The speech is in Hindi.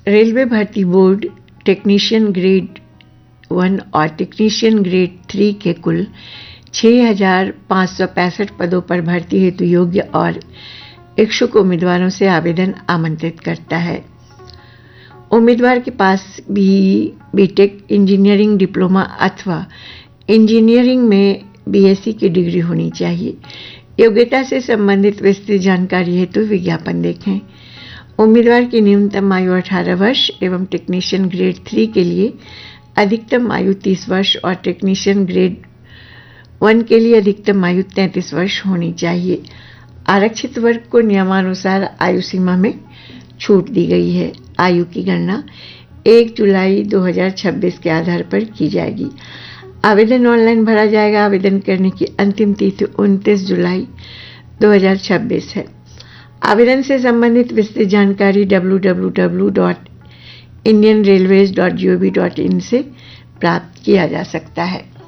रेलवे भर्ती बोर्ड टेक्नीशियन ग्रेड 1 और टेक्नीशियन ग्रेड 3 के कुल 6,565 पदों पर भर्ती हेतु योग्य और इच्छुक उम्मीदवारों से आवेदन आमंत्रित करता है। उम्मीदवार के पास बीटेक, इंजीनियरिंग डिप्लोमा अथवा इंजीनियरिंग में बीएससी की डिग्री होनी चाहिए। योग्यता से संबंधित विस्तृत जानकारी हेतु विज्ञापन देखें। उम्मीदवार की न्यूनतम आयु 18 वर्ष एवं टेक्नीशियन ग्रेड 3 के लिए अधिकतम आयु 30 वर्ष और टेक्नीशियन ग्रेड 1 के लिए अधिकतम आयु 33 वर्ष होनी चाहिए। आरक्षित वर्ग को नियमानुसार आयु सीमा में छूट दी गई है। आयु की गणना 1 जुलाई 2026 के आधार पर की जाएगी। आवेदन ऑनलाइन भरा जाएगा। आवेदन करने की अंतिम तिथि 29 जुलाई 2026 है। आवेदन से संबंधित विस्तृत जानकारी www.indianrailways.gov.in से प्राप्त किया जा सकता है।